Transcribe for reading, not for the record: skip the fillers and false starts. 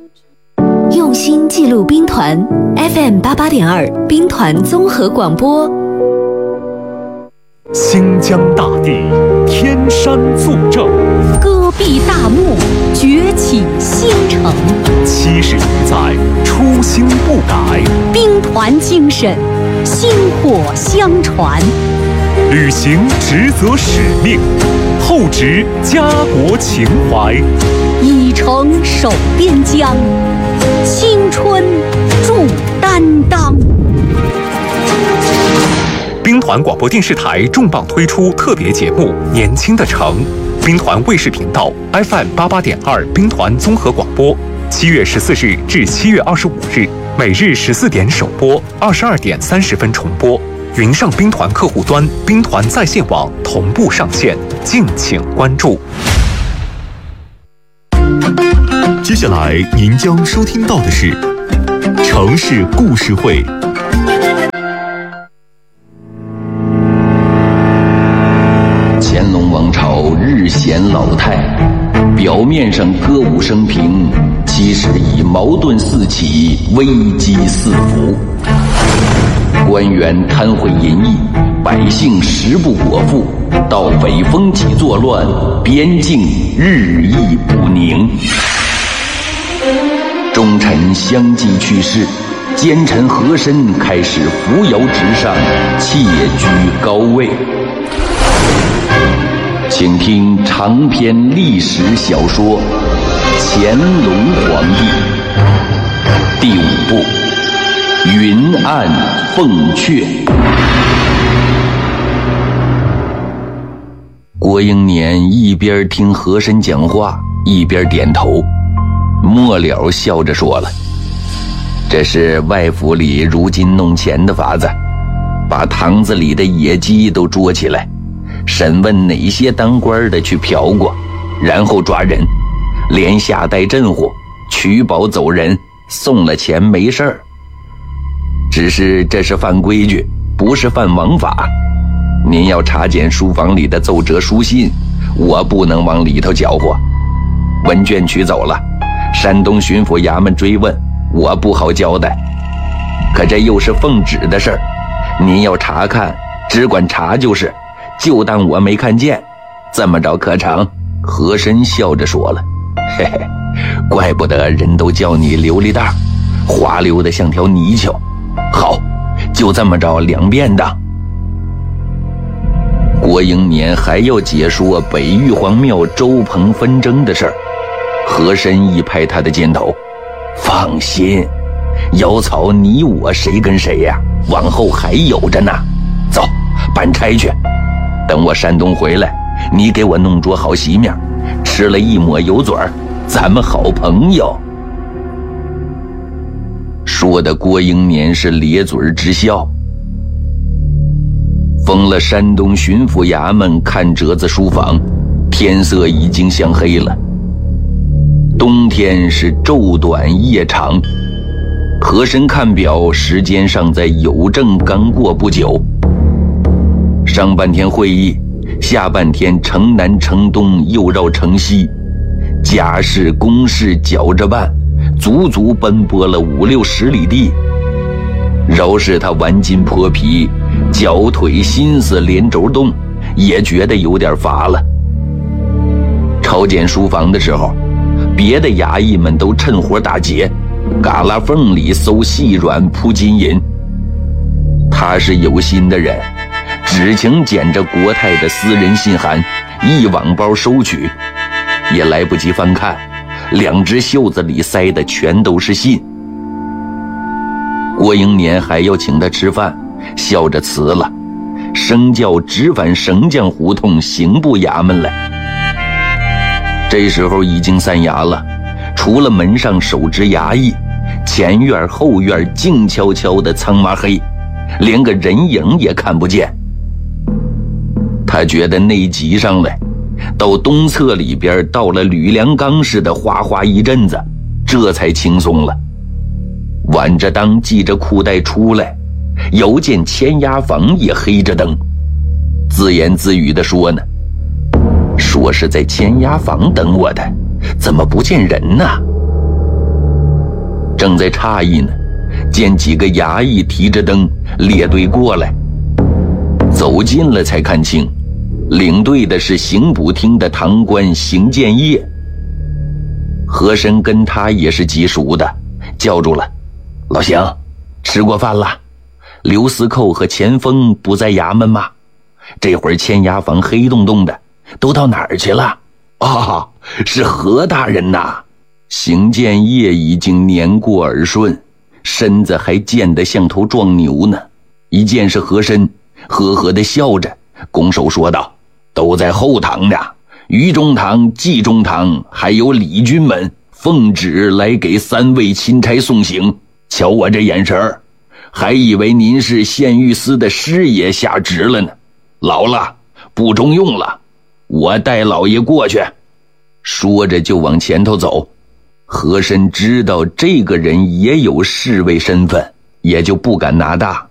用心记录兵团 FM88.2 兵团综合广播。 新疆大地，天山作证， 戈壁大漠，崛起新城。 70余载，初心不改， 兵团精神，薪火相传。 履行职责使命，厚植家国情怀， 以诚守边疆，青春铸担当。 兵团广播电视台重磅推出特别节目《年轻的城》，兵团卫视频道 FM88.2 兵团综合广播，7月14日至7月25日，每日14点首播，22点30分重播。云上兵团客户端、兵团在线网同步上线，敬请关注。 接下来您将收听到的是城市故事会。 乾隆王朝日显老态，表面上歌舞升平，其实已矛盾四起，危机四伏。官员贪贿淫逸，百姓食不果腹，盗匪风起作乱，边境日益不宁。忠臣相继去世，奸臣和珅开始扶摇直上，窃居高位。请听长篇历史小说《乾隆皇帝》第5部《云暗凤阙》。郭英年一边听和珅讲话，一边点头，末了笑着说了：“这是外府里如今弄钱的法子，把堂子里的野鸡都捉起来，审问哪些当官的去嫖过，然后抓人，连下带镇户，取保走人，送了钱没事儿。只是这是犯规矩，不是犯王法。您要查检书房里的奏折书信，我不能往里头搅和。文卷取走了，山东巡抚衙门追问，我不好交代。可这又是奉旨的事儿，您要查看，只管查就是，就当我没看见，这么着可成？”和珅笑着说了：“嘿嘿，怪不得人都叫你琉璃蛋，滑溜的像条泥鳅。好，就这么着两便当。”郭英年还要解说北玉皇庙周鹏纷争的事儿，和珅一拍他的肩头：“放心，妖草你我谁跟谁呀？往后还有着呢。走，办差去。等我山东回来，你给我弄桌好席面，吃了一抹油嘴儿，咱们好朋友。”说的郭英年是咧嘴直笑。封了山东巡抚衙门看折子书房，天色已经向黑了。冬天是昼短夜长，和珅看表，时间尚在酉正刚过不久。上半天会议，下半天城南城东又绕城西，家事公事搅着办，足足奔波了5、60里地。饶是他顽筋破皮，脚腿心思连轴动，也觉得有点乏了。抄检书房的时候，别的衙役们都趁火打劫，旮旯缝里搜细软铺金银。他是有心的人，只请捡着国泰的私人信函，一网包收取，也来不及翻看，2只袖子里塞的全都是信。郭英年还要请他吃饭，笑着辞了，升轿直返绳匠胡同刑部衙门来。这时候已经散衙了，除了门上守值衙役，前院后院静悄悄的苍麻黑，连个人影也看不见。他觉得内急上来，到东侧里边到了吕梁岗似的哗哗一阵子，这才轻松了。挽着裆系着裤带出来，遥见签押房也黑着灯，自言自语地说呢：“说是在签押房等我的，怎么不见人呢？” 正在诧异呢，见几个衙役提着灯列队过来，走近了才看清，领队的是刑部厅的堂官邢建业。和珅跟他也是极熟的，叫住了：“老邢，吃过饭了？刘司寇和钱锋不在衙门吗？这会儿签押房黑洞洞的，都到哪儿去了？”“啊，是何大人呐！”邢建业已经年过耳顺，身子还健得像头壮牛呢。一见是和珅，呵呵地笑着，拱手说道：“都在后堂呢。于中堂、季中堂还有李军们奉旨来给3位钦差送行。瞧我这眼神儿，还以为您是县御司的师爷下职了呢。老了，不中用了，我带老爷过去。”说着就往前头走。和珅知道这个人也有侍卫身份，也就不敢拿大，